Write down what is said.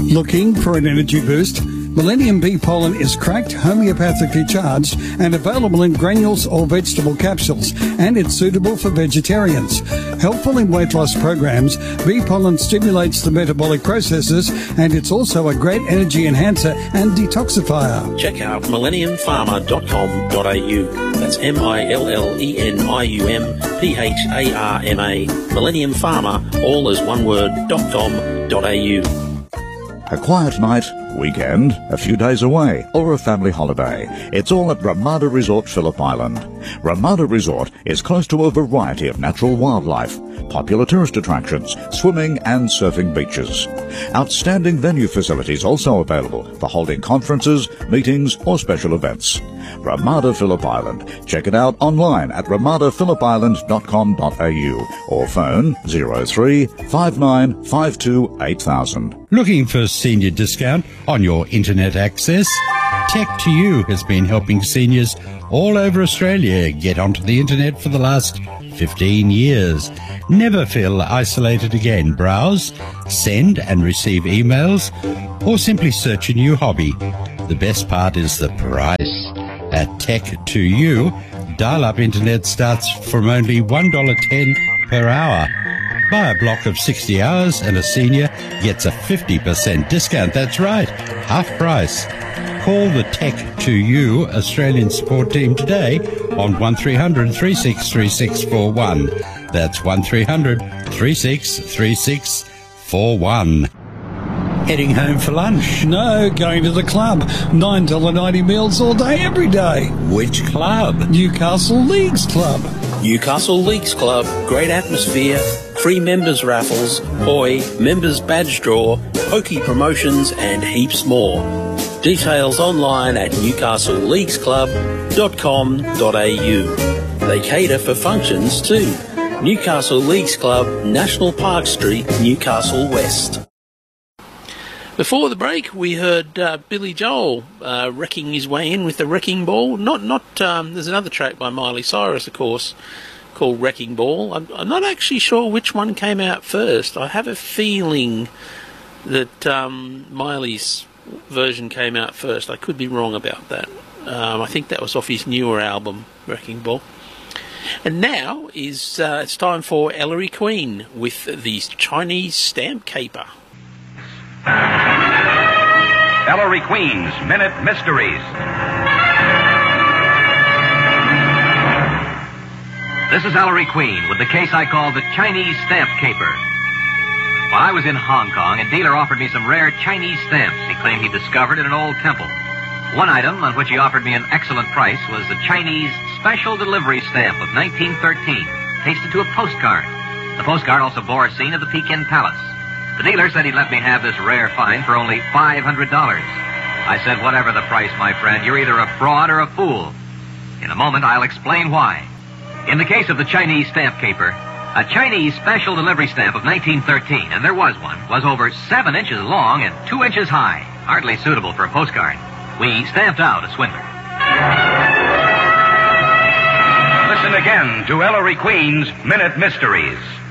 Looking for an energy boost? Millennium Bee Pollen is cracked, homeopathically charged, and available in granules or vegetable capsules, and it's suitable for vegetarians. Helpful in weight loss programs, bee pollen stimulates the metabolic processes, and it's also a great energy enhancer and detoxifier. Check out millenniumpharma.com.au. That's MILLENIUMPHARMA. Millennium Pharma, all as one word, .com.au. A quiet night, weekend, a few days away, or a family holiday. It's all at Ramada Resort, Phillip Island. Ramada Resort is close to a variety of natural wildlife, popular tourist attractions, swimming and surfing beaches. Outstanding venue facilities also available for holding conferences, meetings or special events. Ramada Phillip Island. Check it out online at ramadaphillipisland.com.au or phone 03 5952 8000. Looking for a senior discount on your internet access? Tech2U has been helping seniors all over Australia get onto the internet for the last 15 years. Never feel isolated again. Browse, send and receive emails, or simply search a new hobby. The best part is the price. At Tech2U, dial-up internet starts from only $1.10 per hour. Buy a block of 60 hours and a senior gets a 50% discount. That's right, half price. Call the Tech2U Australian support team today on 1300 363641. That's 1300 363641. Heading home for lunch? No, going to the club. $9.90 meals all day, every day. Which club? Newcastle Leagues Club. Newcastle Leagues Club, great atmosphere, free members raffles, hoi, members badge draw, pokey promotions and heaps more. Details online at newcastleleaguesclub.com.au. They cater for functions too. Newcastle Leagues Club, National Park Street, Newcastle West. Before the break, we heard Billy Joel wrecking his way in with the Wrecking Ball. There's another track by Miley Cyrus, of course, called Wrecking Ball. I'm not actually sure which one came out first. I have a feeling that Miley's version came out first. I could be wrong about that. I think that was off his newer album, Wrecking Ball. And now it's time for Ellery Queen with the Chinese Stamp Caper. Ellery Queen's Minute Mysteries. This is Ellery Queen with the case I call the Chinese Stamp Caper. While I was in Hong Kong, a dealer offered me some rare Chinese stamps he claimed he discovered in an old temple. One item on which he offered me an excellent price was the Chinese Special Delivery Stamp of 1913, pasted to a postcard. The postcard also bore a scene of the Pekin Palace. The dealer said he'd let me have this rare find for only $500. I said, whatever the price, my friend, you're either a fraud or a fool. In a moment, I'll explain why. In the case of the Chinese Stamp Caper, a Chinese Special Delivery Stamp of 1913, and there was one, was over 7 inches long and 2 inches high, hardly suitable for a postcard. We stamped out a swindler. Listen again to Ellery Queen's Minute Mysteries.